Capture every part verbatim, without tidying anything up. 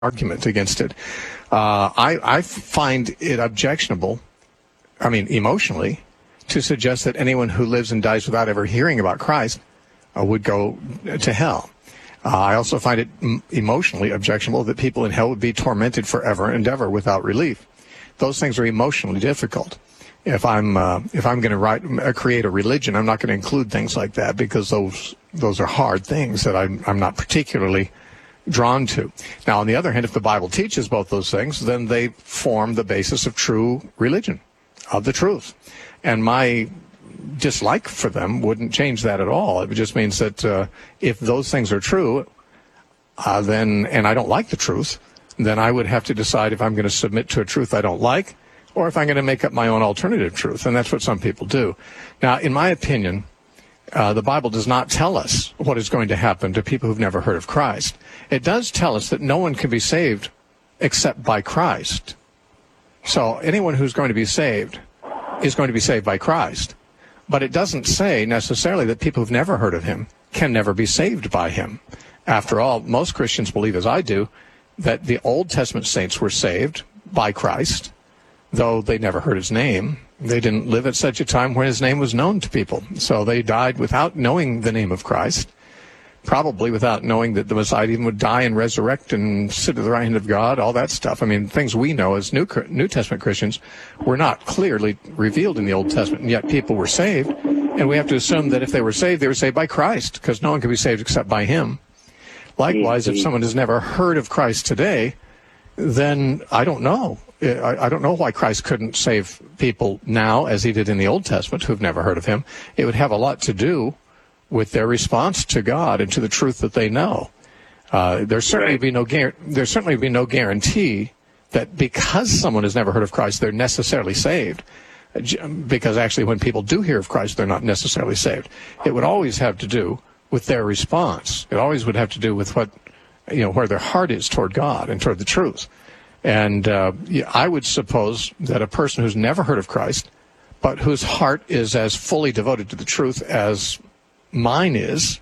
argument against it. Uh, I, I find it objectionable, I mean, emotionally, to suggest that anyone who lives and dies without ever hearing about Christ uh, would go to hell. Uh, I also find it m- emotionally objectionable that people in hell would be tormented forever and ever without relief. Those things are emotionally difficult. If I'm uh, if I'm going to write uh, create a religion, I'm not going to include things like that because those those are hard things that I'm I'm not particularly drawn to. Now, on the other hand, if the Bible teaches both those things, then they form the basis of true religion, of the truth. And my dislike for them wouldn't change that at all. It just means that uh, if those things are true, uh, then, and I don't like the truth, then I would have to decide if I'm going to submit to a truth I don't like, or if I'm going to make up my own alternative truth. And that's what some people do. Now, in my opinion, Uh, the Bible does not tell us what is going to happen to people who've never heard of Christ. It does tell us that no one can be saved except by Christ. So anyone who's going to be saved is going to be saved by Christ. But it doesn't say necessarily that people who've never heard of him can never be saved by him. After all, most Christians believe, as I do, that the Old Testament saints were saved by Christ, though they never heard his name. They didn't live at such a time when his name was known to people. So they died without knowing the name of Christ, probably without knowing that the Messiah even would die and resurrect and sit at the right hand of God, all that stuff. I mean, things we know as New, New Testament Christians were not clearly revealed in the Old Testament, and yet people were saved. And we have to assume that if they were saved, they were saved by Christ, because no one can be saved except by him. Likewise, if someone has never heard of Christ today, then I don't know. I, I don't know why Christ couldn't save people now as he did in the Old Testament who've never heard of him. It would have a lot to do with their response to God and to the truth that they know. Uh, there certainly be no there certainly be no guarantee that because someone has never heard of Christ, they're necessarily saved. Because actually, when people do hear of Christ, they're not necessarily saved. It would always have to do with their response. It always would have to do with what, you know, where their heart is toward God and toward the truth. And uh, I would suppose that a person who's never heard of Christ, but whose heart is as fully devoted to the truth as mine is,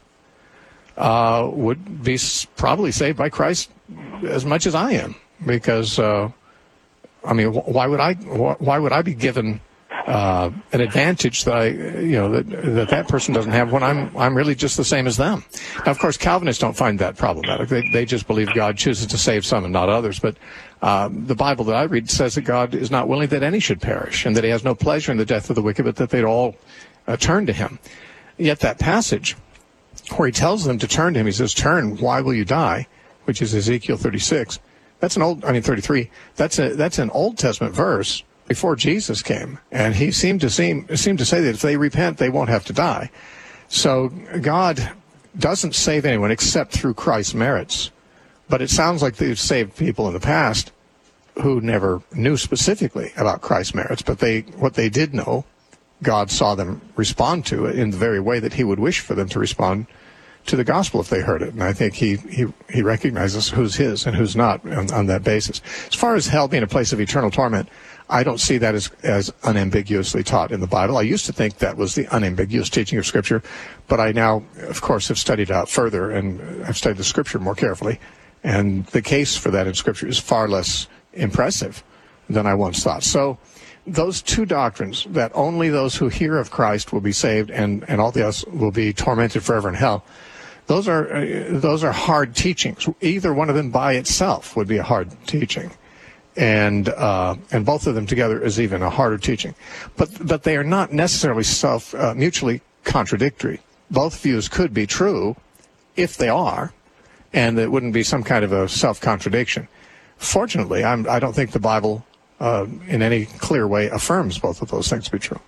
uh, would be probably saved by Christ as much as I am. Because, uh, I mean, why would I? Why would I be given uh, an advantage that I, you know, that, that that person doesn't have when I'm I'm really just the same as them? Now, of course, Calvinists don't find that problematic. They they just believe God chooses to save some and not others. But uh, the Bible that I read says that God is not willing that any should perish, and that He has no pleasure in the death of the wicked, but that they'd all uh, turn to Him. Yet that passage where He tells them to turn to Him, He says, "Turn, why will you die?" Which is Ezekiel thirty-six. That's an old, I mean thirty-three. That's a that's an Old Testament verse before Jesus came, and He seemed to seem seemed to say that if they repent, they won't have to die. So God doesn't save anyone except through Christ's merits. But it sounds like they've saved people in the past who never knew specifically about Christ's merits, but they what they did know, God saw them respond to it in the very way that He would wish for them to respond to the gospel if they heard it. And I think he he, he recognizes who's His and who's not on, on that basis. As far as hell being a place of eternal torment, I don't see that as, as unambiguously taught in the Bible. I used to think that was the unambiguous teaching of Scripture, but I now, of course, have studied out further, and I've studied the Scripture more carefully, and the case for that in Scripture is far less impressive than I once thought. So those two doctrines, that only those who hear of Christ will be saved and, and all the others will be tormented forever in hell, those are uh, those are hard teachings. Either one of them by itself would be a hard teaching. And uh, and both of them together is even a harder teaching, but but they are not necessarily self uh, mutually contradictory. Both views could be true, if they are, and it wouldn't be some kind of a self contradiction. Fortunately, I'm, I don't think the Bible, uh, in any clear way, affirms both of those things to be true.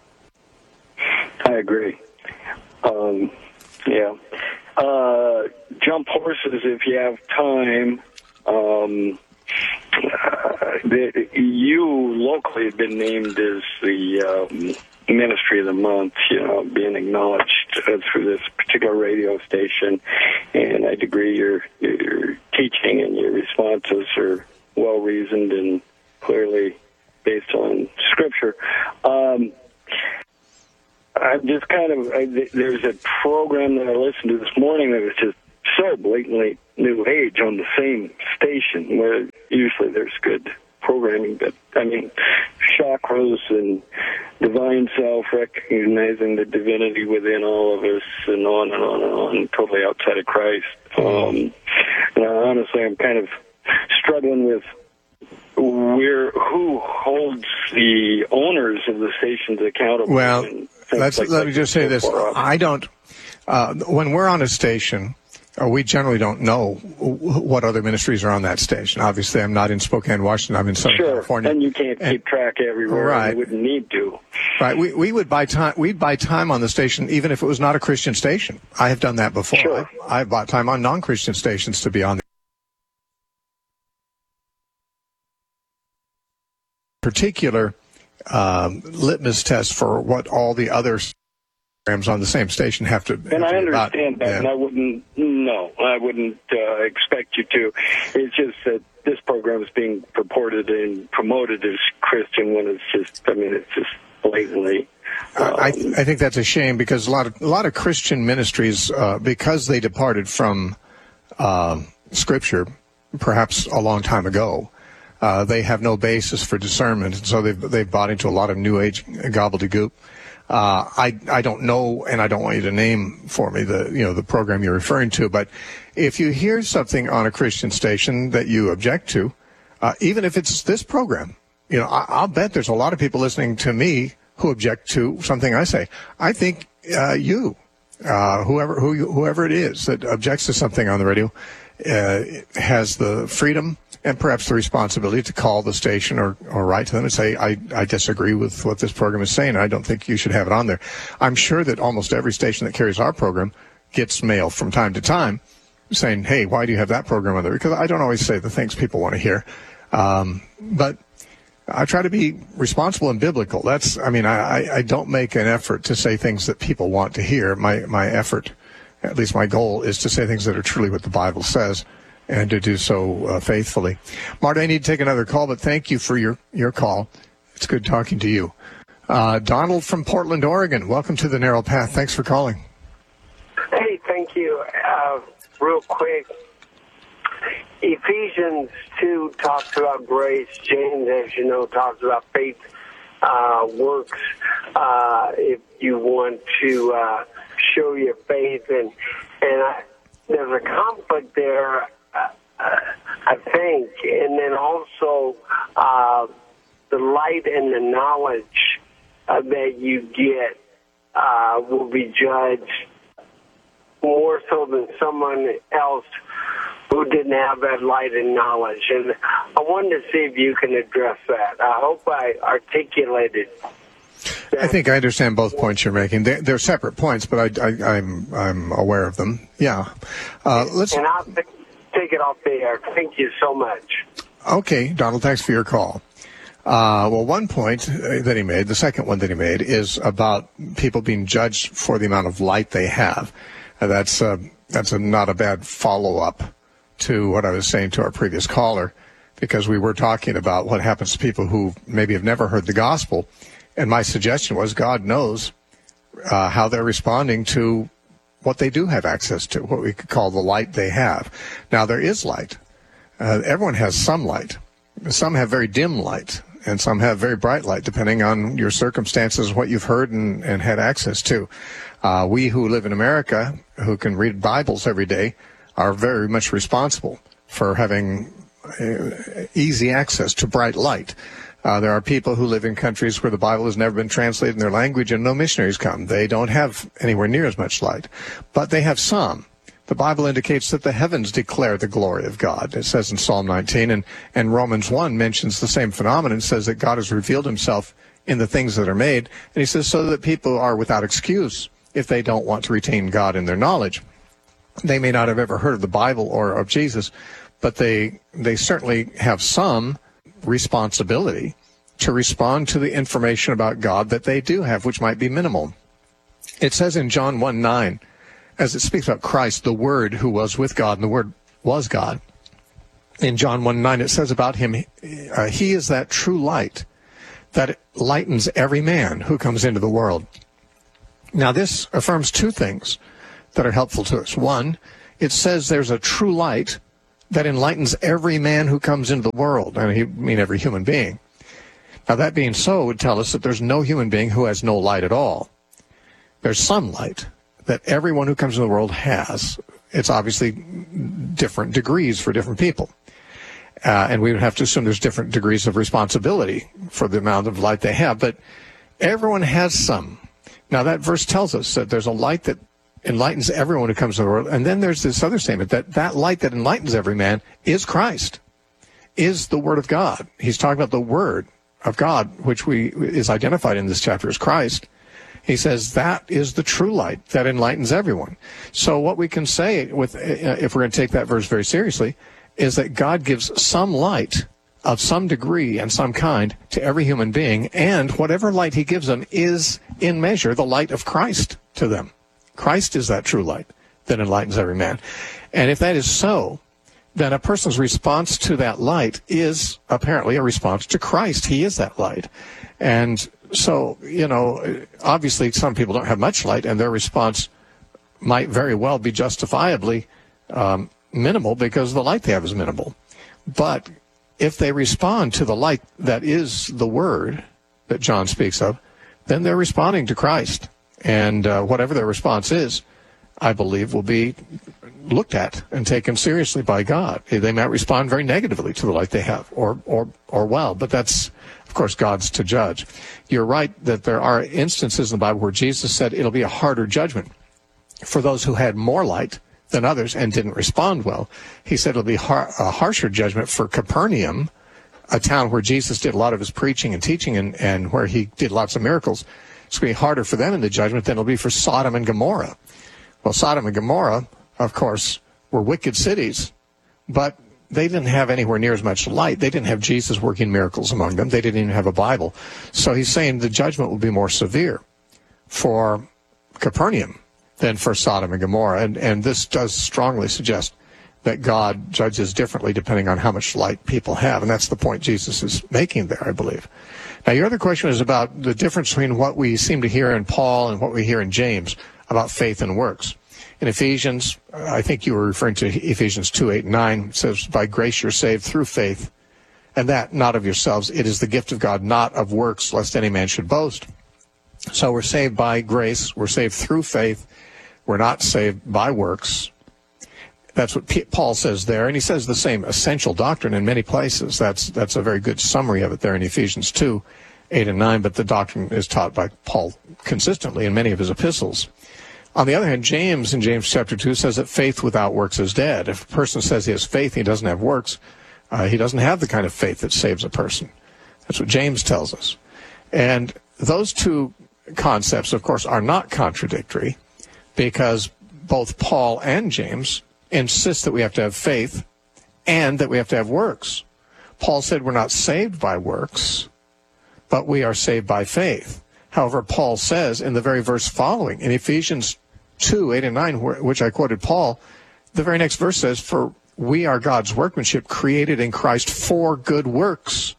I agree. Um, yeah, uh, jump horses if you have time. Um, Uh, the, you locally have been named as the um, Ministry of the Month, you know, being acknowledged uh, through this particular radio station, and I agree your, your teaching and your responses are well-reasoned and clearly based on Scripture. Um, I'm just kind of, I, there's a program that I listened to this morning that was just so blatantly New Age on the same station, where usually there's good programming, but I mean, chakras and divine self, recognizing the divinity within all of us, and on and on and on, totally outside of Christ. Um, and honestly, I'm kind of struggling with where who holds the owners of the stations accountable. Well, let's, like let me just say this. I don't, uh, when we're on a station, Uh, we generally don't know what other ministries are on that station. Obviously, I'm not in Spokane, Washington. I'm in Southern sure. California. And you can't and, keep track everywhere. Right. And you wouldn't need to. Right. We we would buy time. We'd buy time on the station, even if it was not a Christian station. I have done that before. Sure. I, I bought time on non-Christian stations to be on the particular um, litmus test for what all the other programs on the same station have to. And I understand about, that, yeah. and I wouldn't. No, I wouldn't uh, expect you to. It's just that this program is being purported and promoted as Christian when it's just. I mean, it's just blatantly. Um, I, I think that's a shame, because a lot of a lot of Christian ministries, uh, because they departed from uh, Scripture, perhaps a long time ago, uh, they have no basis for discernment, and so they've they've bought into a lot of New Age gobbledygook. Uh, I I don't know, and I don't want you to name for me the you know the program you're referring to. But if you hear something on a Christian station that you object to, uh, even if it's this program, you know I, I'll bet there's a lot of people listening to me who object to something I say. I think uh, you, uh, whoever who whoever it is that objects to something on the radio, uh, has the freedom and perhaps the responsibility to call the station or, or write to them and say, I, I disagree with what this program is saying. I don't think you should have it on there. I'm sure that almost every station that carries our program gets mail from time to time saying, hey, why do you have that program on there? Because I don't always say the things people want to hear. Um, but I try to be responsible and biblical. That's, I mean, I, I don't make an effort to say things that people want to hear. My, my effort, at least my goal, is to say things that are truly what the Bible says, and to do so uh, faithfully. Marta, I need to take another call, but thank you for your, your call. It's good talking to you. Uh, Donald from Portland, Oregon, welcome to the Narrow Path. Thanks for calling. Hey, thank you. Uh, real quick, Ephesians two talks about grace. James, as you know, talks about faith uh, works. Uh, if you want to uh, show your faith, and and I, there's a conflict there. Uh, I think, and then also uh, the light and the knowledge uh, that you get uh, will be judged more so than someone else who didn't have that light and knowledge. And I wanted to see if you can address that. I hope I articulated that. I think I understand both points you're making. They're, they're separate points, but I, I, I'm I'm aware of them. Yeah. Uh, let's. And I'll take it off the air. Thank you so much. Okay, Donald, thanks for your call. Uh, well, one point that he made, the second one that he made, is about people being judged for the amount of light they have. Uh, that's uh, that's a, not a bad follow-up to what I was saying to our previous caller, because we were talking about what happens to people who maybe have never heard the gospel. And my suggestion was God knows uh, how they're responding to what they do have access to, what we could call the light they have. Now, there is light. Uh, everyone has some light. Some have very dim light, and some have very bright light, depending on your circumstances, what you've heard and, and had access to. Uh, we who live in America, who can read Bibles every day, are very much responsible for having uh, easy access to bright light. Uh, there are people who live in countries where the Bible has never been translated in their language and no missionaries come. They don't have anywhere near as much light, but they have some. The Bible indicates that the heavens declare the glory of God. It says in Psalm nineteen, and, and Romans one mentions the same phenomenon. It says that God has revealed himself in the things that are made, and he says so that people are without excuse if they don't want to retain God in their knowledge. They may not have ever heard of the Bible or of Jesus, but they they certainly have some responsibility to respond to the information about God that they do have, which might be minimal. It says in John one nine, as it speaks about Christ, the Word who was with God, and the Word was God. In John one nine, it says about him, uh, he is that true light that lightens every man who comes into the world. Now, this affirms two things that are helpful to us. One, it says there's a true light that enlightens every man who comes into the world. And I mean every human being. Now, that being so would tell us that there's no human being who has no light at all. There's some light that everyone who comes into the world has. It's obviously different degrees for different people. Uh, and we would have to assume there's different degrees of responsibility for the amount of light they have. But everyone has some. Now, that verse tells us that there's a light that enlightens everyone who comes to the world. And then there's this other statement that that light that enlightens every man is Christ, is the Word of God. He's talking about the Word of God, which we is identified in this chapter as Christ. He says that is the true light that enlightens everyone. So what we can say, with, if we're going to take that verse very seriously, is that God gives some light of some degree and some kind to every human being, and whatever light he gives them is, in measure, the light of Christ to them. Christ is that true light that enlightens every man. And if that is so, then a person's response to that light is apparently a response to Christ. He is that light. And so, you know, obviously some people don't have much light, and their response might very well be justifiably um, minimal because the light they have is minimal. But if they respond to the light that is the Word that John speaks of, then they're responding to Christ. And uh, whatever their response is, I believe, will be looked at and taken seriously by God. They might respond very negatively to the light they have, or or or well, but that's, of course, God's to judge. You're right that there are instances in the Bible where Jesus said it'll be a harder judgment for those who had more light than others and didn't respond well. He said it'll be har- a harsher judgment for Capernaum, a town where Jesus did a lot of his preaching and teaching and, and where he did lots of miracles. It's going to be harder for them in the judgment than it'll be for Sodom and Gomorrah. Well, Sodom and Gomorrah, of course, were wicked cities, but they didn't have anywhere near as much light. They didn't have Jesus working miracles among them. They didn't even have a Bible. So he's saying the judgment will be more severe for Capernaum than for Sodom and Gomorrah. And, and this does strongly suggest that God judges differently depending on how much light people have. And that's the point Jesus is making there, I believe. Now, your other question is about the difference between what we seem to hear in Paul and what we hear in James about faith and works. In Ephesians, I think you were referring to Ephesians two, eight, and nine. It says, by grace you're saved through faith, and that not of yourselves. It is the gift of God, not of works, lest any man should boast. So we're saved by grace. We're saved through faith. We're not saved by works. That's what P- Paul says there, and he says the same essential doctrine in many places. That's that's a very good summary of it there in Ephesians two, eight, and nine, but the doctrine is taught by Paul consistently in many of his epistles. On the other hand, James in James chapter two says that faith without works is dead. If a person says he has faith and he doesn't have works, uh, he doesn't have the kind of faith that saves a person. That's what James tells us. And those two concepts, of course, are not contradictory, because both Paul and James insist that we have to have faith and that we have to have works. Paul said we're not saved by works, but we are saved by faith. However, Paul says in the very verse following, in Ephesians two, eight, and nine, which I quoted Paul, the very next verse says, for we are God's workmanship, created in Christ for good works.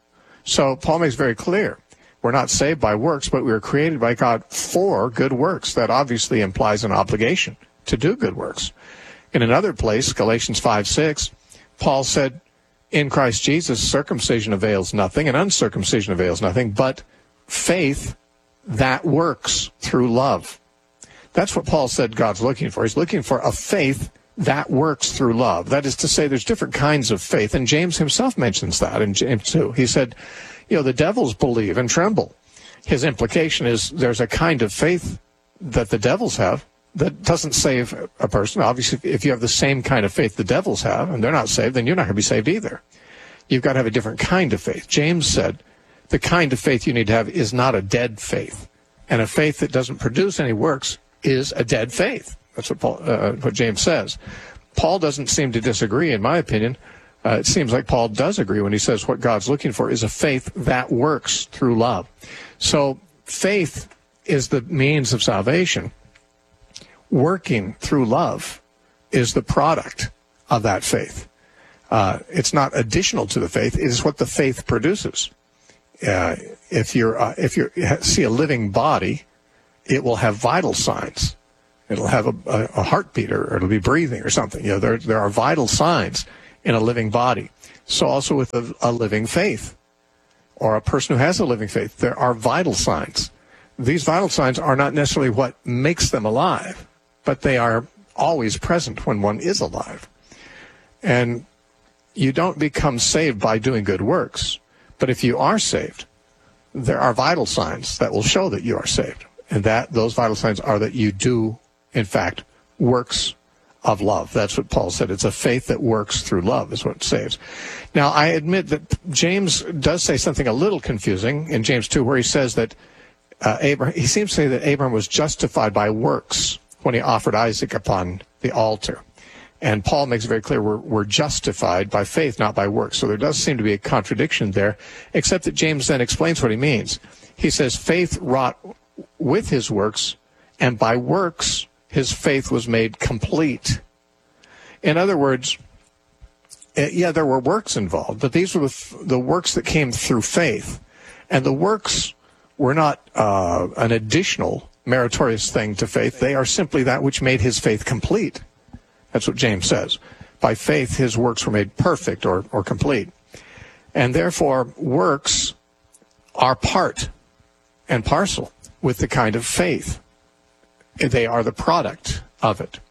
So Paul makes very clear, we're not saved by works, but we were created by God for good works. That obviously implies an obligation to do good works. In another place, Galatians five, six, Paul said, in Christ Jesus, circumcision avails nothing and uncircumcision avails nothing, but faith that works through love. That's what Paul said God's looking for. He's looking for a faith that works through love. That is to say, there's different kinds of faith, and James himself mentions that in James two. He said, you know, the devils believe and tremble. His implication is there's a kind of faith that the devils have that doesn't save a person. Obviously, if you have the same kind of faith the devils have, and they're not saved, then you're not going to be saved either. You've got to have a different kind of faith. James said, the kind of faith you need to have is not a dead faith. And a faith that doesn't produce any works is a dead faith. That's what Paul, uh, what James says. Paul doesn't seem to disagree, in my opinion. Uh, it seems like Paul does agree when he says what God's looking for is a faith that works through love. So faith is the means of salvation. Working through love is the product of that faith. Uh, it's not additional to the faith. It is what the faith produces. Uh, if you're uh, if you see a living body, it will have vital signs. It'll have a, a, a heartbeat, or it'll be breathing or something. You know, there there are vital signs in a living body. So also with a, a living faith, or a person who has a living faith, there are vital signs. These vital signs are not necessarily what makes them alive, but they are always present when one is alive. And you don't become saved by doing good works, but if you are saved, there are vital signs that will show that you are saved. And that those vital signs are that you do, in fact, works of love. That's what Paul said. It's a faith that works through love is what saves. Now, I admit that James does say something a little confusing in James two, where he says that uh, Abraham, he seems to say that Abraham was justified by works when he offered Isaac upon the altar. And Paul makes it very clear we're, we're justified by faith, not by works. So there does seem to be a contradiction there, except that James then explains what he means. He says faith wrought with his works, and by works his faith was made complete. In other words, yeah, there were works involved, but these were the, the works that came through faith. And the works were not uh, an additional meritorious thing to faith. They are simply that which made his faith complete. That's what James says. By faith, his works were made perfect or, or complete. And therefore, works are part and parcel with the kind of faith. They are the product of it.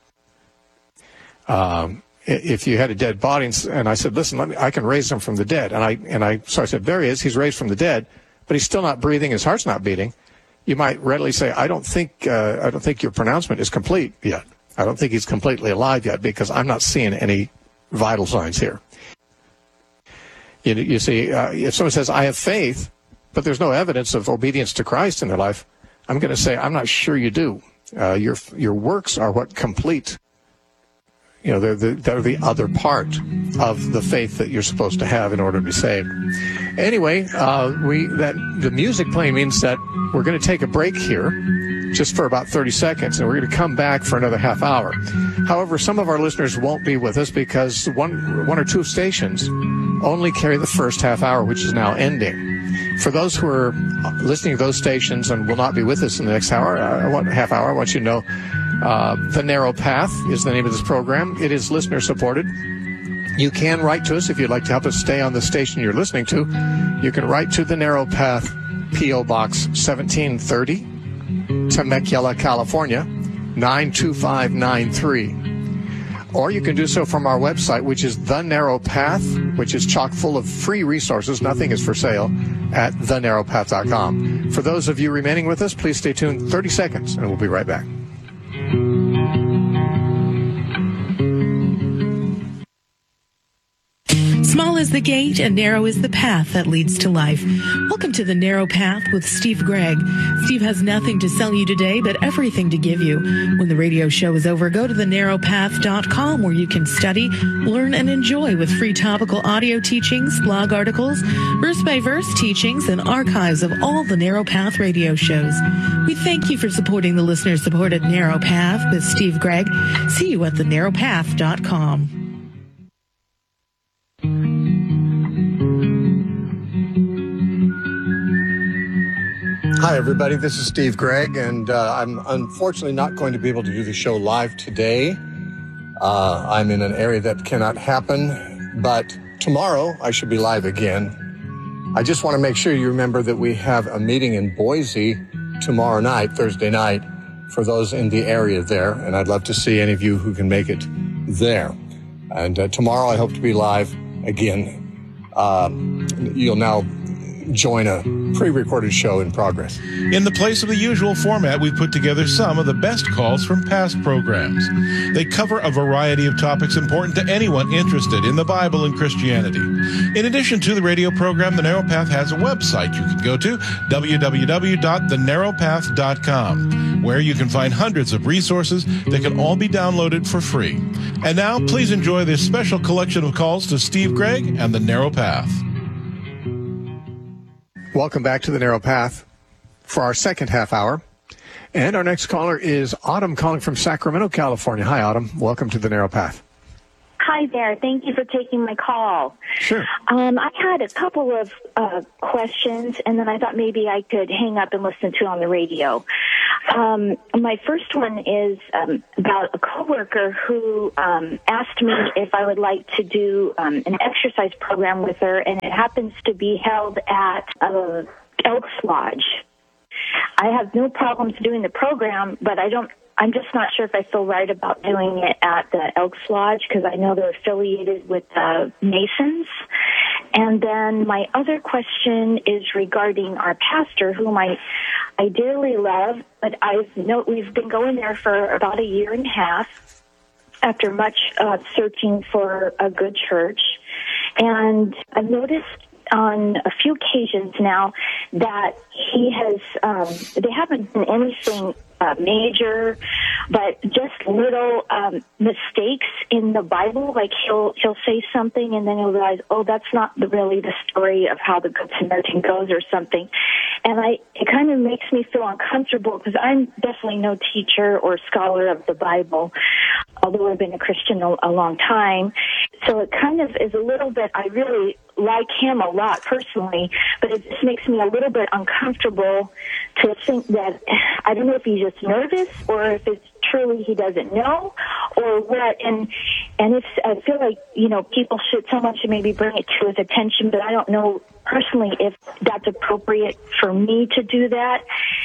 Um, if you had a dead body and I said, listen, let me, I can raise him from the dead. And I, and I, so I said, there he is, he's raised from the dead, but he's still not breathing, his heart's not beating. You might readily say, I don't think, uh, I don't think your pronouncement is complete yet. I don't think he's completely alive yet because I'm not seeing any vital signs here. You, you see, uh, if someone says, I have faith, but there's no evidence of obedience to Christ in their life, I'm going to say, I'm not sure you do. Uh, your your works are what complete. You know, they're the, they're the other part of the faith that you're supposed to have in order to be saved. Anyway, uh, we that the music playing means that we're going to take a break here, just for about thirty seconds, and we're going to come back for another half hour. However, some of our listeners won't be with us because one one or two stations only carry the first half hour, which is now ending. For those who are listening to those stations and will not be with us in the next hour, I want half hour, I want you to know uh, The Narrow Path is the name of this program. It is listener supported. You can write to us if you'd like to help us stay on the station you're listening to. You can write to The Narrow Path, P O Box seventeen thirty, Temecula, California, nine two five nine three. Or you can do so from our website, which is The Narrow Path, which is chock full of free resources. Nothing is for sale at the narrow path dot com. For those of you remaining with us, please stay tuned thirty seconds, and we'll be right back. Small is the gate and narrow is the path that leads to life. Welcome to The Narrow Path with Steve Gregg. Steve has nothing to sell you today, but everything to give you. When the radio show is over, go to the narrow path dot com where you can study, learn, and enjoy with free topical audio teachings, blog articles, verse-by-verse teachings, and archives of all the Narrow Path radio shows. We thank you for supporting the listener-supported Narrow Path with Steve Gregg. See you at the narrow path dot com. Hi, everybody. This is Steve Gregg, and uh, I'm unfortunately not going to be able to do the show live today. Uh, I'm in an area that cannot happen, but tomorrow I should be live again. I just want to make sure you remember that we have a meeting in Boise tomorrow night, Thursday night, for those in the area there, and I'd love to see any of you who can make it there. And uh, tomorrow I hope to be live again. Uh, you'll now join a pre-recorded show in progress. In the place of the usual format, we've put together some of the best calls from past programs. They cover a variety of topics important to anyone interested in the Bible and Christianity. In addition to the radio program, The Narrow Path has a website you can go to, w w w dot the narrow path dot com, where you can find hundreds of resources that can all be downloaded for free. And now, please enjoy this special collection of calls to Steve Gregg and The Narrow Path. Welcome back to The Narrow Path for our second half hour. And our next caller is Autumn calling from Sacramento, California. Hi, Autumn. Welcome to The Narrow Path. Hi there. Thank you for taking my call. Sure. Um, I had a couple of uh, questions, and then I thought maybe I could hang up and listen to it on the radio. Um, my first one is um, about a coworker who um, asked me if I would like to do um, an exercise program with her, and it happens to be held at uh, Elks Lodge. I have no problems doing the program, but I don't. I'm just not sure if I feel right about doing it at the Elks Lodge because I know they're affiliated with the Masons. And then my other question is regarding our pastor, whom I, I dearly love, but I've know we've been going there for about a year and a half after much uh, searching for a good church. And I've noticed on a few occasions now that he has, um, they haven't done anything uh, major, but just little um, mistakes in the Bible. Like he'll he'll say something and then he'll realize, oh, that's not the, really the story of how the Good Samaritan goes or something. And I it kind of makes me feel uncomfortable because I'm definitely no teacher or scholar of the Bible, although I've been a Christian a, a long time. So it kind of is a little bit, I really like him a lot personally, but it just makes me a little bit uncomfortable to think that, I don't know if he's just nervous or if it's truly he doesn't know or what. And and it's, I feel like, you know, people should, someone should maybe bring it to his attention, but I don't know personally if that's appropriate for me to do that,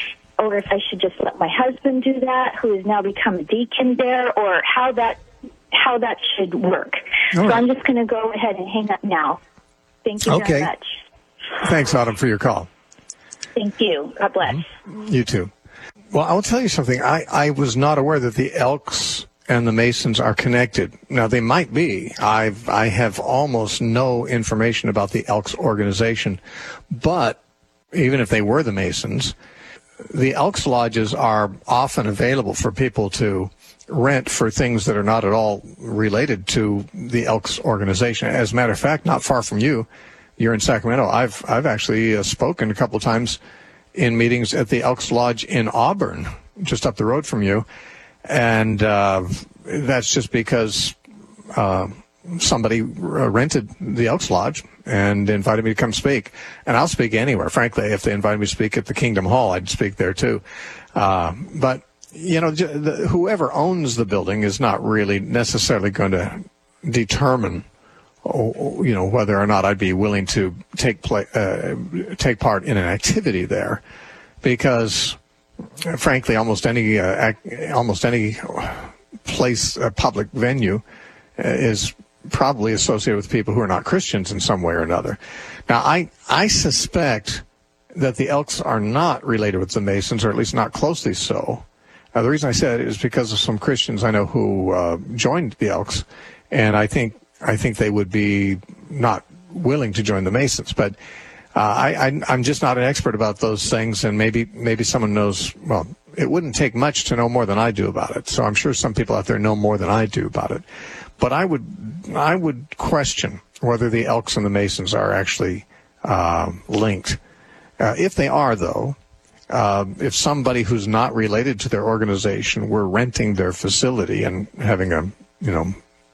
or if I should just let my husband do that, who has now become a deacon there, or how that how that should work. All so right. I'm just going to go ahead and hang up now. Thank you Okay. very much. Thanks, Autumn, for your call. Thank you. God bless. You too. Well, I'll tell you something. I, I was not aware that the Elks and the Masons are connected. Now, they might be. I've, I have almost no information about the Elks organization. But even if they were the Masons, the Elks Lodges are often available for people to rent for things that are not at all related to the Elks organization. As a matter of fact, not far from you, you're in Sacramento. I've I've actually uh, spoken a couple of times in meetings at the Elks Lodge in Auburn, just up the road from you, and uh, that's just because uh, somebody rented the Elks Lodge and invited me to come speak. And I'll speak anywhere. Frankly, if they invited me to speak at the Kingdom Hall, I'd speak there too. Uh, but you know, the, whoever owns the building is not really necessarily going to determine, you know, whether or not I'd be willing to take play, uh, take part in an activity there, because, frankly, almost any uh, ac- almost any place, a public venue, uh, is probably associated with people who are not Christians in some way or another. Now, I I suspect that the Elks are not related with the Masons, or at least not closely so. Uh, the reason I said it is because of some Christians I know who uh, joined the Elks, and I think I think they would be not willing to join the Masons. But uh, I, I, I'm just not an expert about those things, and maybe maybe someone knows. Well, it wouldn't take much to know more than I do about it. So I'm sure some people out there know more than I do about it. But I would I would question whether the Elks and the Masons are actually uh, linked. Uh, if they are, though. Uh, if somebody who's not related to their organization were renting their facility and having a, you know,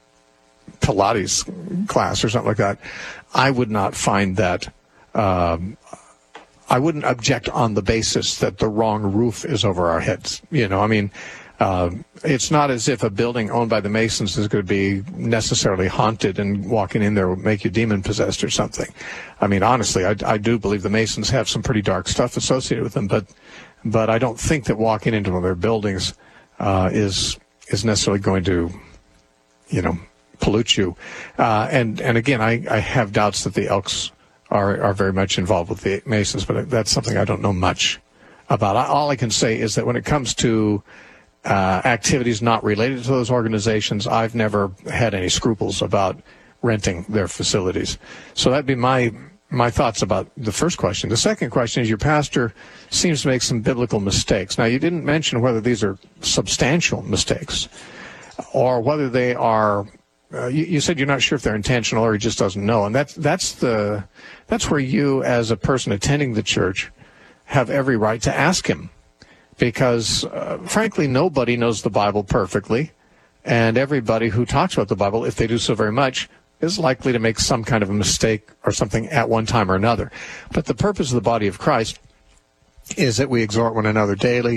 Pilates class or something like that, I would not find that, um, I wouldn't object on the basis that the wrong roof is over our heads. You know, I mean, uh, it's not as if a building owned by the Masons is going to be necessarily haunted and walking in there will make you demon-possessed or something. I mean, honestly, I, I do believe the Masons have some pretty dark stuff associated with them, but but I don't think that walking into one of their buildings uh, is is necessarily going to, you know, pollute you. Uh, and, and again, I, I have doubts that the Elks are, are very much involved with the Masons, but that's something I don't know much about. All I can say is that when it comes to Uh, activities not related to those organizations, I've never had any scruples about renting their facilities. So that'd be my my thoughts about the first question. The second question is, your pastor seems to make some biblical mistakes. Now, you didn't mention whether these are substantial mistakes or whether they are, uh, you, you said you're not sure if they're intentional or he just doesn't know. And that's, that's, the, that's where you, as a person attending the church, have every right to ask him. Because, uh, frankly, nobody knows the Bible perfectly, and everybody who talks about the Bible, if they do so very much, is likely to make some kind of a mistake or something at one time or another. But the purpose of the body of Christ is that we exhort one another daily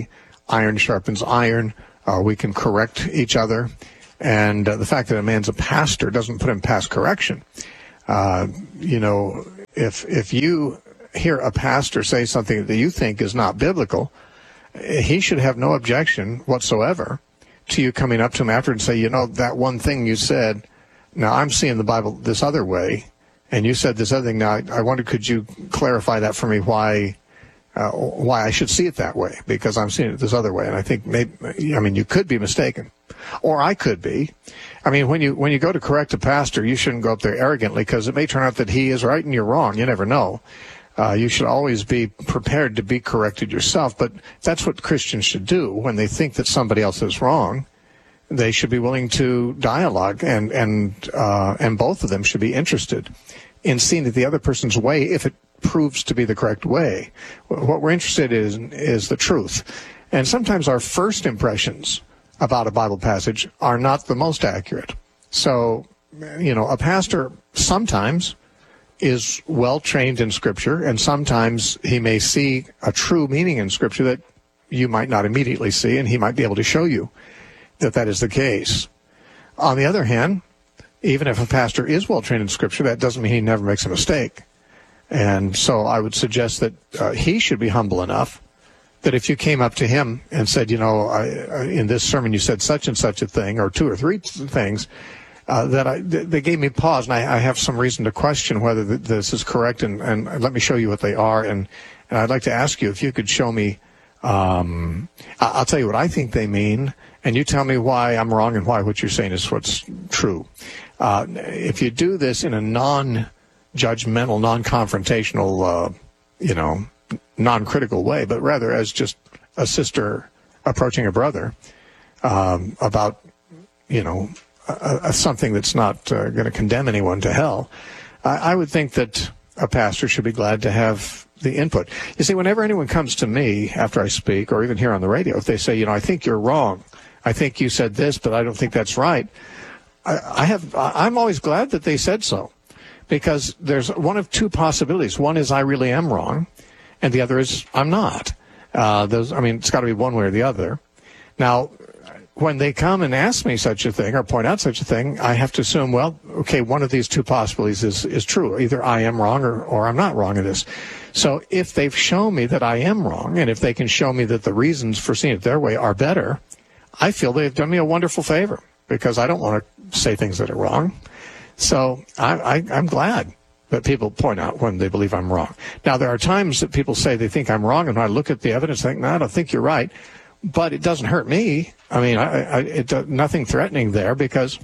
iron sharpens iron. Uh, we can correct each other. And uh, the fact that a man's a pastor doesn't put him past correction. Uh, you know, if if you hear a pastor say something that you think is not biblical, he should have no objection whatsoever to you coming up to him after and say, you know, that one thing you said, now I'm seeing the Bible this other way, and you said this other thing. Now, I, I wonder, could you clarify that for me, why uh, why I should see it that way, because I'm seeing it this other way. And I think maybe, I mean, you could be mistaken, or I could be. I mean, when you when you go to correct a pastor, you shouldn't go up there arrogantly, because it may turn out that he is right and you're wrong. You never know. Uh, you should always be prepared to be corrected yourself. But that's what Christians should do when they think that somebody else is wrong. They should be willing to dialogue, and and uh, and both of them should be interested in seeing that the other person's way, if it proves to be the correct way. What we're interested in is the truth. And sometimes our first impressions about a Bible passage are not the most accurate. So, you know, a pastor sometimes is well trained in Scripture, and sometimes he may see a true meaning in Scripture that you might not immediately see, and he might be able to show you that that is the case. On the other hand, even if a pastor is well trained in Scripture, that doesn't mean he never makes a mistake. And so I would suggest that uh, he should be humble enough that if you came up to him and said, you know, I, I, in this sermon you said such and such a thing, or two or three things, uh, that I, th- they gave me pause, and I, I have some reason to question whether th- this is correct, and, and let me show you what they are. And, and I'd like to ask you if you could show me, um, I- I'll tell you what I think they mean, and you tell me why I'm wrong and why what you're saying is what's true. Uh, if you do this in a non-judgmental, non-confrontational, uh, you know, non-critical way, but rather as just a sister approaching a brother um, about, you know, a, a, something that's not uh, going to condemn anyone to hell, I, I would think that a pastor should be glad to have the input. You see, whenever anyone comes to me after I speak, or even here on the radio, if they say, you know, I think you're wrong, I think you said this, but I don't think that's right, I, I have, I'm always glad that they said so, because there's one of two possibilities. One is I really am wrong, and the other is I'm not. Uh, those, I mean, it's got to be one way or the other. Now, when they come and ask me such a thing or point out such a thing, I have to assume, well, okay, one of these two possibilities is, is true. Either I am wrong or, or I'm not wrong in this. So if they've shown me that I am wrong, and if they can show me that the reasons for seeing it their way are better, I feel they've done me a wonderful favor, because I don't want to say things that are wrong. So I, I, I'm glad that people point out when they believe I'm wrong. Now, there are times that people say they think I'm wrong, and when I look at the evidence, I think, no, I don't think you're right. But it doesn't hurt me. I mean, I, I, it, uh, nothing threatening there, because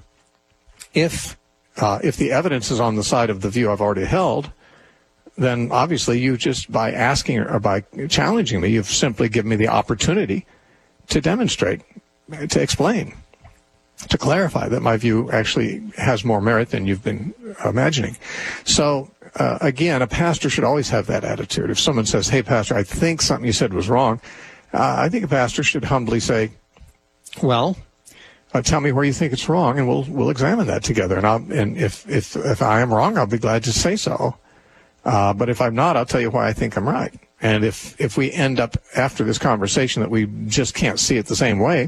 if uh, if the evidence is on the side of the view I've already held, then obviously you just, by asking or by challenging me, you've simply given me the opportunity to demonstrate, to explain, to clarify that my view actually has more merit than you've been imagining. So, uh, again, a pastor should always have that attitude. If someone says, hey, pastor, I think something you said was wrong, uh, I think a pastor should humbly say, well, uh, tell me where you think it's wrong, and we'll we'll examine that together. And, I'll, and if, if, if I am wrong, I'll be glad to say so. Uh, but if I'm not, I'll tell you why I think I'm right. And if, if we end up after this conversation that we just can't see it the same way,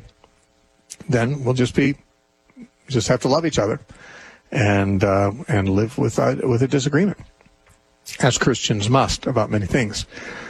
then we'll just be just have to love each other and uh, and live with uh, with a disagreement, as Christians must about many things.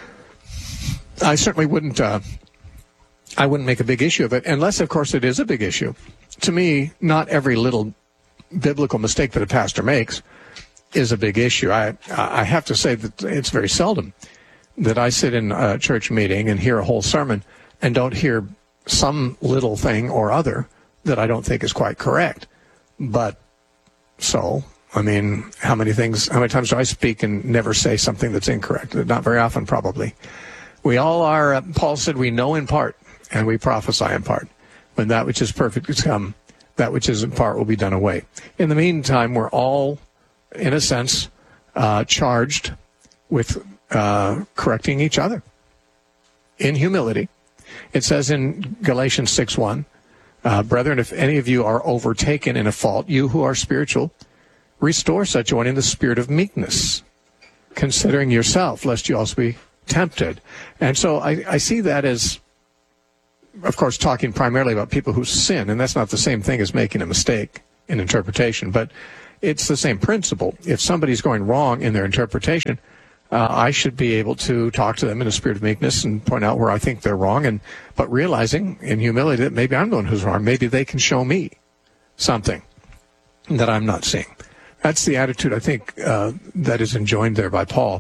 I certainly wouldn't uh, I wouldn't make a big issue of it, unless, of course, it is a big issue. To me, not every little biblical mistake that a pastor makes is a big issue. I I have to say that it's very seldom that I sit in a church meeting and hear a whole sermon and don't hear some little thing or other that I don't think is quite correct. But so, I mean, how many things, how many times do I speak and never say something that's incorrect? Not very often, probably. We all are, uh, Paul said, we know in part and we prophesy in part. When that which is perfect is come, that which is in part will be done away. In the meantime, we're all, in a sense, uh, charged with uh, correcting each other in humility. It says in Galatians six one, uh, brethren, if any of you are overtaken in a fault, you who are spiritual, restore such one in the spirit of meekness, considering yourself, lest you also be tempted. And so I, I see that as of course, talking primarily about people who sin, and that's not the same thing as making a mistake in interpretation, but it's the same principle. If somebody's going wrong in their interpretation, uh, I should be able to talk to them in a spirit of meekness and point out where I think they're wrong, and but realizing in humility that maybe I'm the one who's wrong. Maybe they can show me something that I'm not seeing. That's the attitude, I think, uh, that is enjoined there by Paul.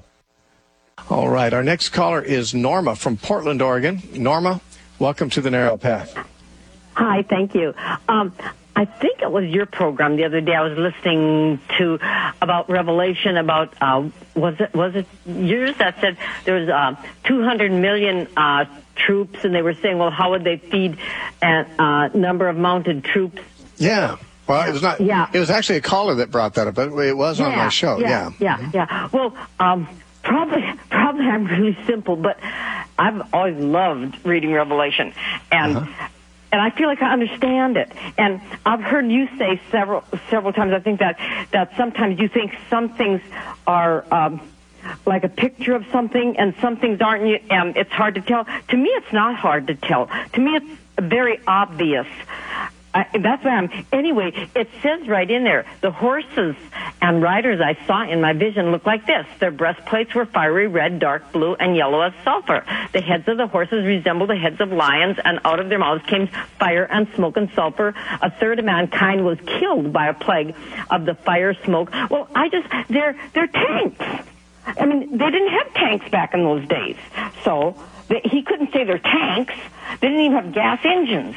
All right, our next caller is Norma from Portland, Oregon. Norma, welcome to the Narrow Path. Hi, thank you. Um, I think it was your program the other day. I was listening to about Revelation about uh, was it was it yours that said there was uh, two hundred million uh, troops, and they were saying, well, how would they feed a uh, number of mounted troops? Yeah. Well, it was not. Yeah. It was actually a caller that brought that up, but it was yeah, on my show. Yeah. Yeah. Yeah. Yeah. Well, um, probably probably I'm really simple, but I've always loved reading Revelation, and. Uh-huh. And I feel like I understand it. And I've heard you say several several times, I think that, that sometimes you think some things are um, like a picture of something and some things aren't. Um, it's hard to tell. To me, it's not hard to tell. To me, it's very obvious. I, that's why I'm... Anyway, it says right in there, the horses and riders I saw in my vision looked like this. Their breastplates were fiery red, dark blue, and yellow as sulfur. The heads of the horses resembled the heads of lions, and out of their mouths came fire and smoke and sulfur. A third of mankind was killed by a plague of the fire, smoke. Well, I just... They're, they're tanks. I mean, they didn't have tanks back in those days. So, they, he couldn't say they're tanks. They didn't even have gas engines.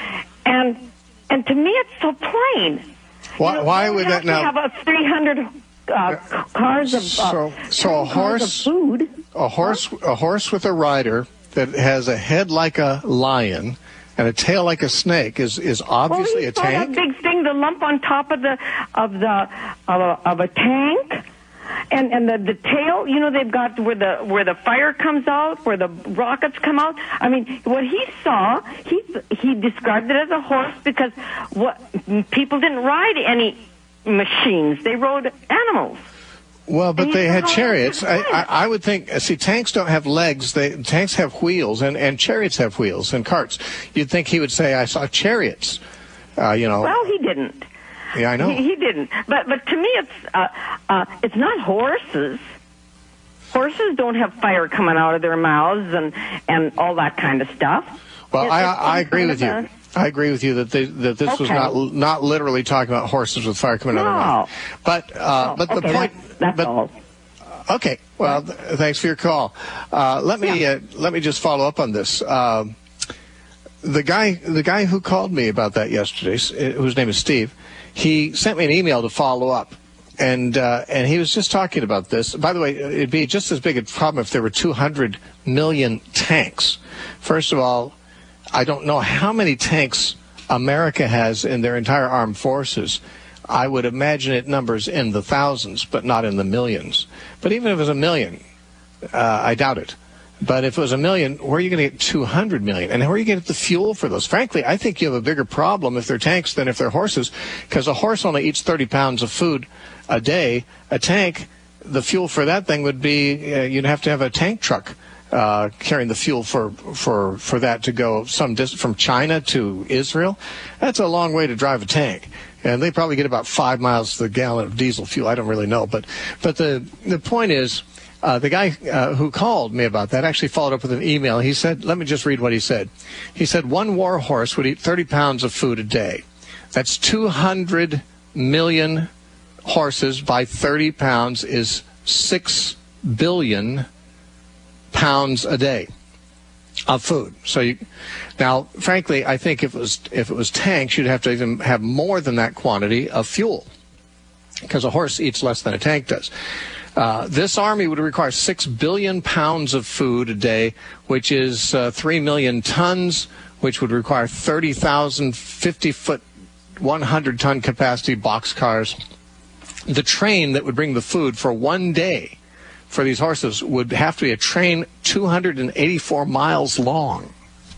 And... And to me, it's so plain. Why, you know, why would that now? Have a three hundred uh, cars of uh, so so a horse, food. a horse, a horse with a rider that has a head like a lion and a tail like a snake is is obviously well, a tank. That big thing, the lump on top of the of the of a, of a tank. And and the, the tail, you know, they've got where the where the fire comes out, where the rockets come out. I mean, what he saw, he he described it as a horse because what people didn't ride any machines; they rode animals. Well, but they had chariots. I, I, I would think. See, tanks don't have legs. They tanks have wheels, and, and chariots have wheels and carts. You'd think he would say, "I saw chariots." Uh, you know. Well, he didn't. Yeah, I know. He, he didn't. But but to me, it's uh, uh, it's not horses. Horses don't have fire coming out of their mouths and, and all that kind of stuff. Well, it, I I agree with you. A... I agree with you that they, that this okay. was not not literally talking about horses with fire coming no. out of their mouth. But uh, oh, but the okay, point. That's, that's but, all. Okay. Well, th- thanks for your call. Uh, let me yeah. uh, let me just follow up on this. Uh, the guy the guy who called me about that yesterday, whose name is Steve. He sent me an email to follow up, and uh, and he was just talking about this. By the way, it'd be just as big a problem if there were two hundred million tanks. First of all, I don't know how many tanks America has in their entire armed forces. I would imagine it numbers in the thousands, but not in the millions. But even if it was a million, uh, I doubt it. But if it was a million, where are you going to get two hundred million? And where are you going to get the fuel for those? Frankly, I think you have a bigger problem if they're tanks than if they're horses, because a horse only eats thirty pounds of food a day. A tank, the fuel for that thing would be, uh, you'd have to have a tank truck uh, carrying the fuel for, for, for that to go some distance from China to Israel. That's a long way to drive a tank. And they probably get about five miles to the gallon of diesel fuel. I don't really know. But, but the, the point is, Uh, the guy uh, who called me about that actually followed up with an email. He said, let me just read what he said. He said, one war horse would eat thirty pounds of food a day. That's two hundred million horses by thirty pounds is six billion pounds a day of food. So you, now, frankly, I think if it was, if it was tanks, you'd have to even have more than that quantity of fuel, because a horse eats less than a tank does. Uh, this army would require six billion pounds of food a day, which is uh, three million tons, which would require thirty thousand fifty-foot, one hundred ton capacity boxcars. The train that would bring the food for one day for these horses would have to be a train two hundred eighty-four miles long.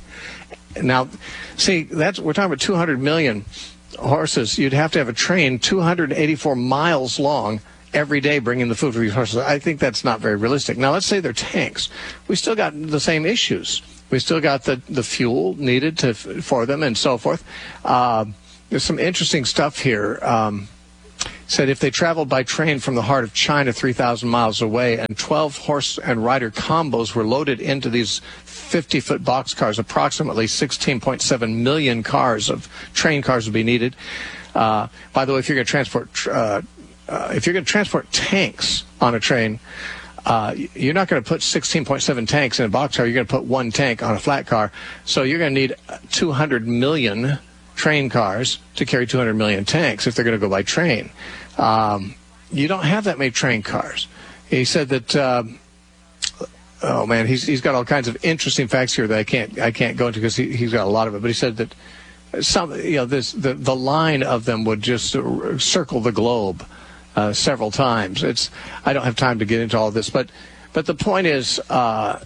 Now, see, that's we're talking about two hundred million horses. You'd have to have a train two hundred eighty-four miles long every day bringing the food for these horses. I think that's not very realistic. Now, let's say they're tanks. We still got the same issues. We still got the, the fuel needed to for them and so forth. Uh, there's some interesting stuff here. Um, said if they traveled by train from the heart of China three thousand miles away and twelve horse and rider combos were loaded into these fifty-foot boxcars, approximately sixteen point seven million cars of train cars would be needed. Uh, by the way, if you're going to transport uh, uh, if you're going to transport tanks on a train, uh, you're not going to put sixteen point seven tanks in a boxcar. You're going to put one tank on a flat car. So you're going to need two hundred million train cars to carry two hundred million tanks if they're going to go by train. Um, you don't have that many train cars. He said that. Uh, oh man, he's he's got all kinds of interesting facts here that I can't I can't go into because he, he's got a lot of it. But he said that some you know this the the line of them would just circle the globe uh, several times. It's I don't have time to get into all of this, but but the point is. Uh,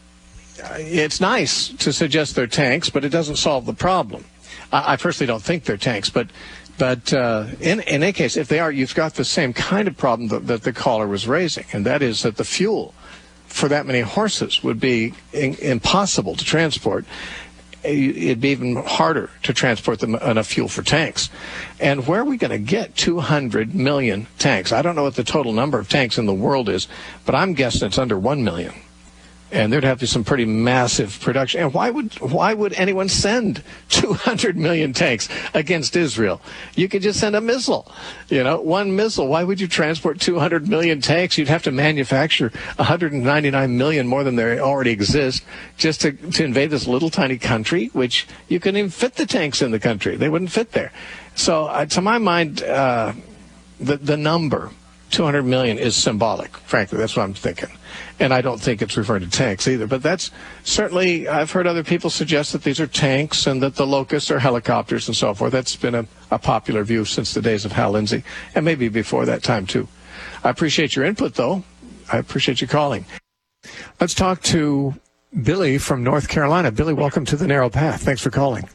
it's nice to suggest they're tanks, but it doesn't solve the problem. I personally don't think they're tanks, but but uh, in, in any case, if they are, you've got the same kind of problem that, that the caller was raising, and that is that the fuel for that many horses would be in, impossible to transport. It'd be even harder to transport them enough fuel for tanks. And where are we going to get two hundred million tanks? I don't know what the total number of tanks in the world is, but I'm guessing it's under one million. And there'd have to be some pretty massive production. And why would why would anyone send two hundred million tanks against Israel? You could just send a missile, you know, one missile. Why would you transport two hundred million tanks? You'd have to manufacture one hundred ninety-nine million more than there already exist just to, to invade this little tiny country, which you couldn't even fit the tanks in the country. They wouldn't fit there. So uh, to my mind, uh, the, the number, two hundred million, is symbolic. Frankly, that's what I'm thinking. And I don't think it's referring to tanks either. But that's certainly, I've heard other people suggest that these are tanks and that the Locusts are helicopters and so forth. That's been a, a popular view since the days of Hal Lindsey, and maybe before that time too. I appreciate your input, though. I appreciate you calling. Let's talk to Billy from North Carolina. Billy, welcome to the Narrow Path. Thanks for calling.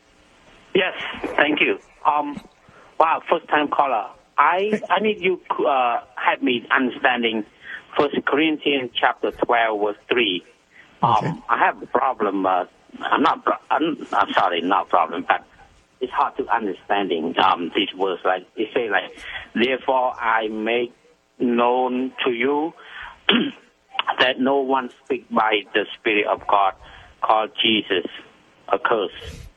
Yes, thank you. Um, wow, first-time caller. I I need you uh, help me understanding First Corinthians chapter twelve, verse three. Um, okay. I have a problem. Uh, I'm not. I'm, I'm sorry, not problem, but it's hard to understanding um, these words. Like it say, like, therefore I make known to you that no one speak by the Spirit of God called Jesus a curse.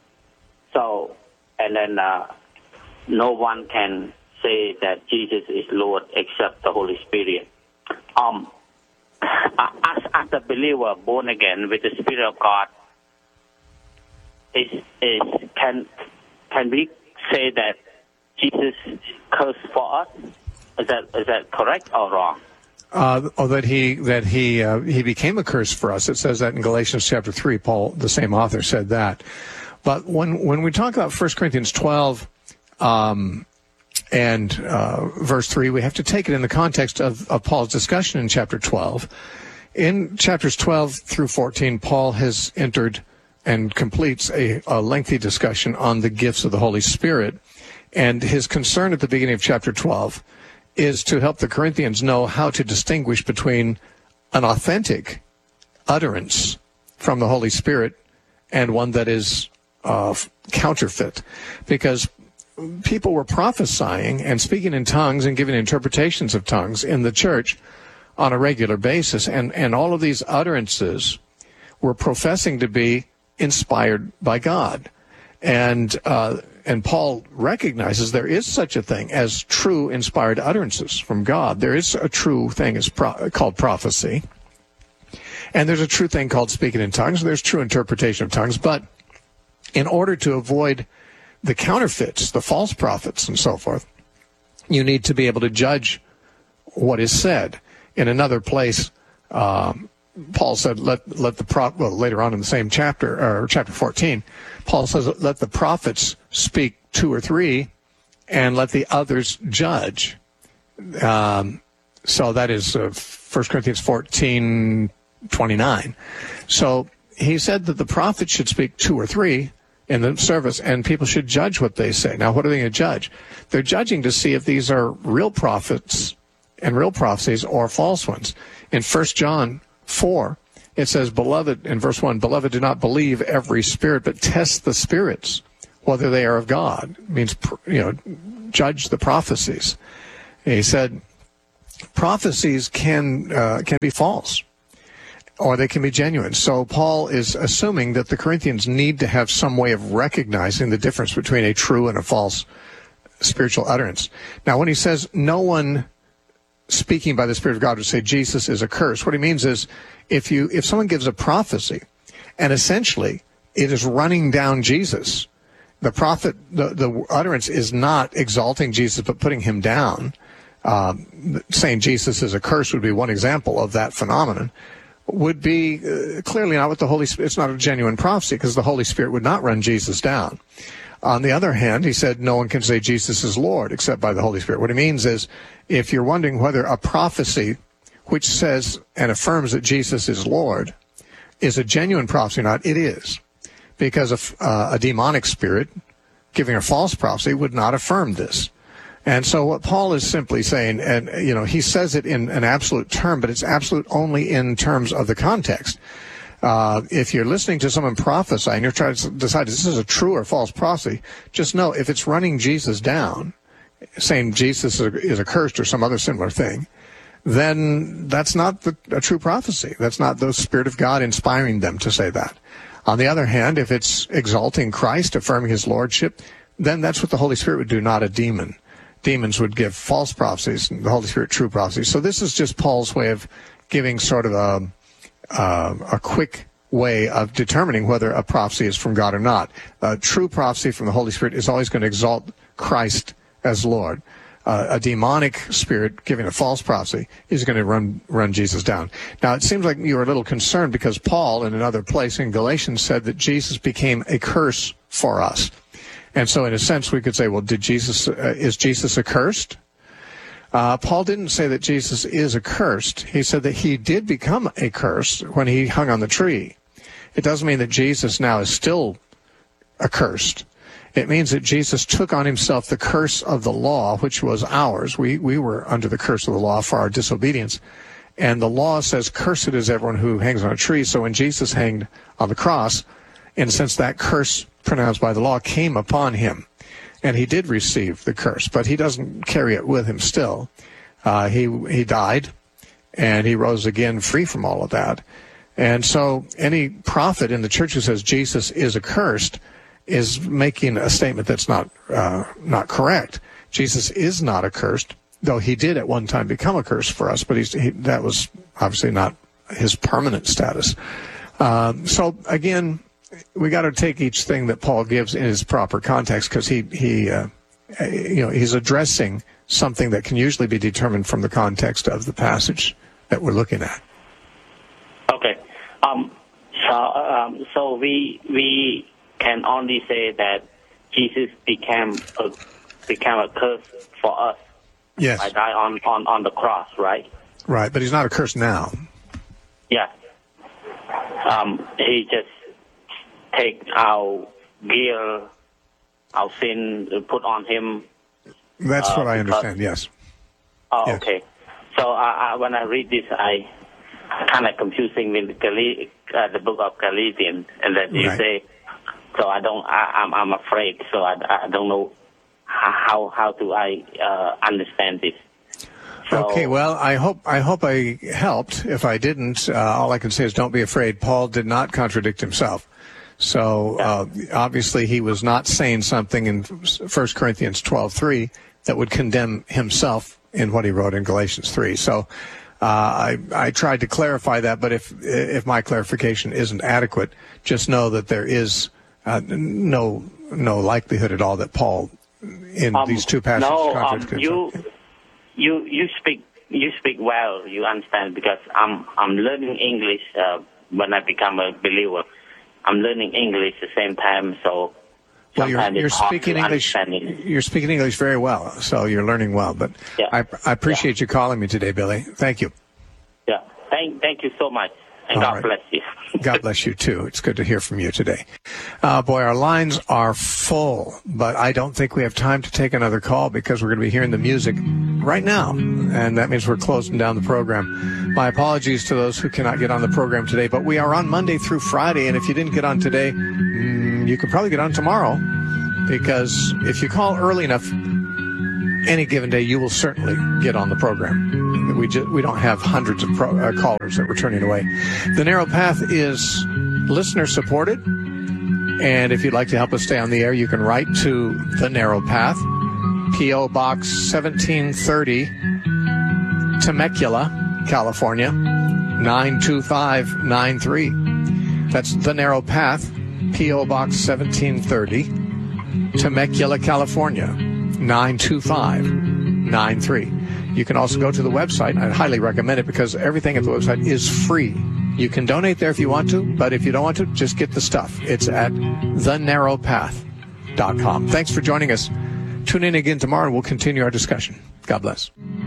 So, and then uh, no one can say that Jesus is Lord except the Holy Spirit. Um, as, as a believer born again with the Spirit of God, is is can can we say that Jesus cursed for us? Is that is that correct or wrong? Uh, oh, that he that he uh, he became a curse for us. It says that in Galatians chapter three. Paul, the same author, said that. But when when we talk about First Corinthians twelve. Um, And uh, verse three, we have to take it in the context of, of Paul's discussion in chapter twelve. In chapters twelve through fourteen, Paul has entered and completes a, a lengthy discussion on the gifts of the Holy Spirit. And his concern at the beginning of chapter twelve is to help the Corinthians know how to distinguish between an authentic utterance from the Holy Spirit and one that is uh, counterfeit. Because people were prophesying and speaking in tongues and giving interpretations of tongues in the church on a regular basis. And, and all of these utterances were professing to be inspired by God. And, uh, and Paul recognizes there is such a thing as true inspired utterances from God. There is a true thing as pro- called prophecy. And there's a true thing called speaking in tongues. There's true interpretation of tongues. But in order to avoid the counterfeits, the false prophets, and so forth, you need to be able to judge what is said. In another place, um, Paul said, let let the pro- well, later on in the same chapter, or chapter fourteen, Paul says, let the prophets speak two or three, and let the others judge. Um, so that is uh, First Corinthians fourteen twenty-nine. So he said that the prophets should speak two or three in the service, and people should judge what they say. Now, what are they going to judge? They're judging to see if these are real prophets and real prophecies or false ones. In First John four, It says, beloved, in verse one, beloved, do not believe every spirit, but test the spirits, whether they are of God. It means, you know, judge the prophecies. And he said, prophecies can uh, can be false, or they can be genuine. So Paul is assuming that the Corinthians need to have some way of recognizing the difference between a true and a false spiritual utterance. Now, when he says no one speaking by the Spirit of God would say Jesus is accursed, what he means is if you if someone gives a prophecy and essentially it is running down Jesus, the prophet, the, the utterance is not exalting Jesus but putting him down. Um, saying Jesus is accursed would be one example of that phenomenon. Would be uh, clearly not what the Holy Spirit. It's not a genuine prophecy because the Holy Spirit would not run Jesus down. On the other hand, he said no one can say Jesus is Lord except by the Holy Spirit. What he means is if you're wondering whether a prophecy which says and affirms that Jesus is Lord is a genuine prophecy or not, it is. Because a, uh, a demonic spirit giving a false prophecy would not affirm this. And so what Paul is simply saying, and you know, he says it in an absolute term, but it's absolute only in terms of the context. Uh, if you're listening to someone prophesy and you're trying to decide is this a true or false prophecy, just know if it's running Jesus down, saying Jesus is accursed or some other similar thing, then that's not the, a true prophecy. That's not the Spirit of God inspiring them to say that. On the other hand, if it's exalting Christ, affirming his lordship, then that's what the Holy Spirit would do, not a demon. Demons would give false prophecies, and the Holy Spirit true prophecies. So this is just Paul's way of giving sort of a, uh, a quick way of determining whether a prophecy is from God or not. A true prophecy from the Holy Spirit is always going to exalt Christ as Lord. Uh, a demonic spirit giving a false prophecy is going to run run Jesus down. Now, it seems like you were a little concerned because Paul, in another place in Galatians, said that Jesus became a curse for us. And so, in a sense, we could say, well, did Jesus uh, is Jesus accursed? Uh, Paul didn't say that Jesus is accursed. He said that he did become a curse when he hung on the tree. It doesn't mean that Jesus now is still accursed. It means that Jesus took on himself the curse of the law, which was ours. We we were under the curse of the law for our disobedience. And the law says, cursed is everyone who hangs on a tree. So when Jesus hanged on the cross, in a sense, that curse pronounced by the law came upon him. And he did receive the curse, but he doesn't carry it with him still. Uh, he he died, and he rose again free from all of that. And so any prophet in the church who says Jesus is accursed is making a statement that's not uh, not correct. Jesus is not accursed, though he did at one time become a curse for us, but he's, he, that was obviously not his permanent status. Um, so again, we got to take each thing that Paul gives in his proper context, because he he uh, you know he's addressing something that can usually be determined from the context of the passage that we're looking at. Okay, um, so um, so we we can only say that Jesus became a became a curse for us. Yes, I died on, on, on the cross, right? Right, but he's not a curse now. Yeah, um, he just take our guilt, our sin, put on him. That's uh, what I because, understand, yes. Oh, yes. Okay. So I, I, when I read this, I kind of confusing with Gal- uh, the book of Galatians, and that you right. say, so I don't, I, I'm, I'm afraid, so I, I don't know how how do I uh, understand this. So, okay, well, I hope I hope I helped. If I didn't, uh, all I can say is don't be afraid. Paul did not contradict himself. So uh, obviously he was not saying something in First Corinthians twelve three that would condemn himself in what he wrote in Galatians three. So uh, I, I tried to clarify that, but if if my clarification isn't adequate, just know that there is uh, no no likelihood at all that Paul in um, these two passages no, contradicts um, himself. you you you speak you speak well. You understand, because I'm I'm learning English uh, when I become a believer. I'm learning English at the same time, so well, you're, sometimes you're it's hard speaking to English. understand it. You're speaking English very well, so you're learning well. But Yeah. I, I appreciate Yeah. you calling me today, Billy. Thank you. Yeah, thank thank you so much. And All God right. bless you. God bless you, too. It's good to hear from you today. Uh, boy, our lines are full, but I don't think we have time to take another call because we're going to be hearing the music right now, and that means we're closing down the program. My apologies to those who cannot get on the program today, but we are on Monday through Friday, and if you didn't get on today, mm, you could probably get on tomorrow, because if you call early enough, any given day, you will certainly get on the program. We just, we don't have hundreds of pro, uh, callers that we're turning away. The Narrow Path is listener supported, and if you'd like to help us stay on the air, you can write to The Narrow Path, P O Box seventeen thirty, Temecula, California, nine two five nine three. That's The Narrow Path, P O Box seventeen thirty, Temecula, California, nine two five nine three. You can also go to the website. I'd highly recommend it because everything at the website is free. You can donate there if you want to, but if you don't want to, just get the stuff. It's at the narrow path dot com. Thanks for joining us. Tune in again tomorrow and we'll continue our discussion. God bless.